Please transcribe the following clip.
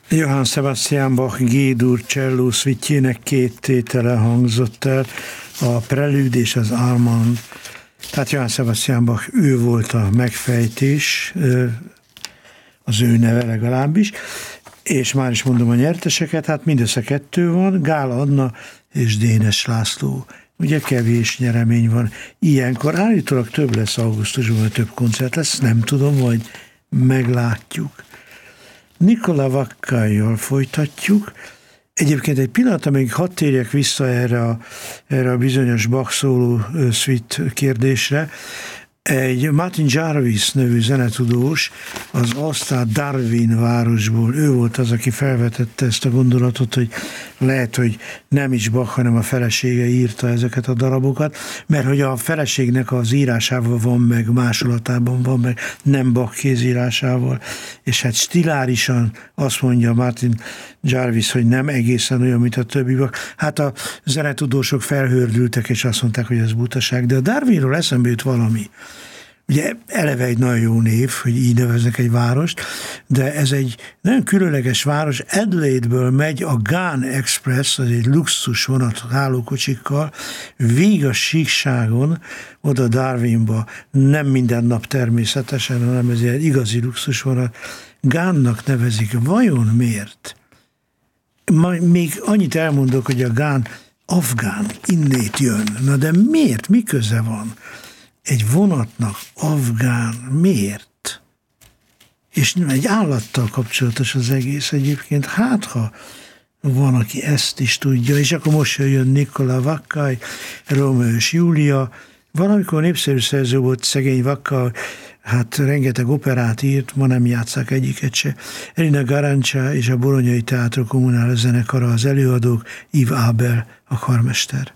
Johann Sebastian Bach G-dur cselló szvitjének két tétele hangzott el, a Prelüd és az Allemande. Tehát Johann Sebastian Bach, ő volt a megfejtés, az ő neve legalábbis, és már is mondom a nyerteseket, hát mindössze 2 van, Gál Anna és Dénes László. Ugye kevés nyeremény van. Ilyenkor állítólag több lesz augusztusban, több koncert lesz, nem tudom, majd meglátjuk. Nicola Vaccajjal folytatjuk. Egyébként egy pillanat, amíg hadd térjek vissza erre a bizonyos Bach szóló suite kérdésre. Egy Martin Jarvis nevű zenetudós az aztán Darwin városból, ő volt az, aki felvetette ezt a gondolatot, hogy lehet, hogy nem is Bach, hanem a felesége írta ezeket a darabokat, mert hogy a feleségnek az írásával van meg, másolatában van meg, nem Bach kézírásával, és hát stilárisan azt mondja Martin Jarvis, hogy nem egészen olyan, mint a többi Bach. Hát a zenetudósok felhördültek, és azt mondták, hogy ez butaság, de a Darwinról eszembe jut valami. Ugye eleve egy nagyon jó név, hogy így neveznek egy várost, de ez egy nagyon különleges város. Adelaide-ből megy a Ghan Express, az egy luxus vonat hálókocsikkal, végig a síkságon, oda Darwinba, nem minden nap természetesen, hanem ez egy igazi luxus vonat. Ghannak nevezik. Vajon miért? Még annyit elmondok, hogy a Ghan afgán, innét jön. Na de miért? Mi köze van egy vonatnak afgán? Miért? És egy állattal kapcsolatos az egész egyébként. Hát, ha van, aki ezt is tudja, és akkor most jön Nicola Vaccaj, Rómeó és Júlia. Valamikor népszerű szerző volt szegény Vaccaj, hát rengeteg operát írt, ma nem játsszák egyiket se. Elina Garancsa és a Bolonyai Teatro Kommunális zenekara az előadók, Yves Abel a karmester.